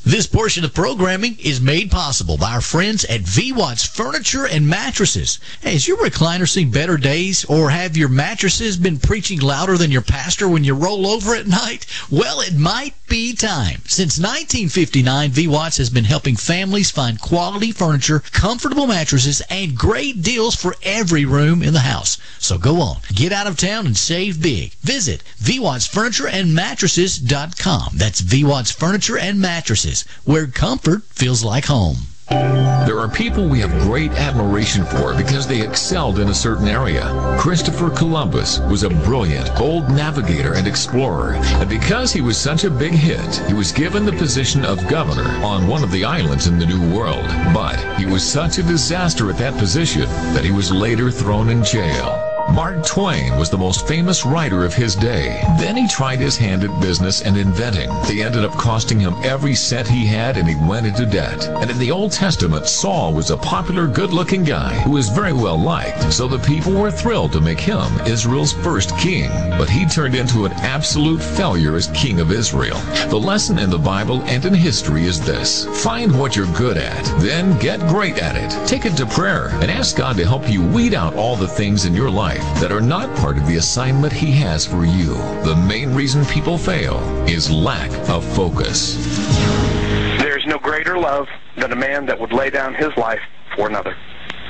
This portion of programming is made possible by our friends at V-Watts Furniture and Mattresses. Hey, has your recliner seen better days, or have your mattresses been preaching louder than your pastor when you roll over at night? Well, it might be time. Since 1959, V-Watts has been helping families find quality furniture, comfortable mattresses, and great deals for every room in the house. So go on, get out of town and save big. Visit VWattsFurnitureandMattresses.com. That's V-Watts Furniture and Mattresses, where comfort feels like home. There are people we have great admiration for because they excelled in a certain area. Christopher Columbus was a brilliant, bold navigator and explorer, and because he was such a big hit, he was given the position of governor on one of the islands in the New World. But he was such a disaster at that position that he was later thrown in jail. Mark Twain was the most famous writer of his day. Then he tried his hand at business and inventing. They ended up costing him every cent he had, and he went into debt. And in the Old Testament, Saul was a popular, good-looking guy who was very well liked, so the people were thrilled to make him Israel's first king. But he turned into an absolute failure as king of Israel. The lesson in the Bible and in history is this: find what you're good at, then get great at it. Take it to prayer and ask God to help you weed out all the things in your life that are not part of the assignment he has for you. The main reason people fail is lack of focus. There's no greater love than a man that would lay down his life for another.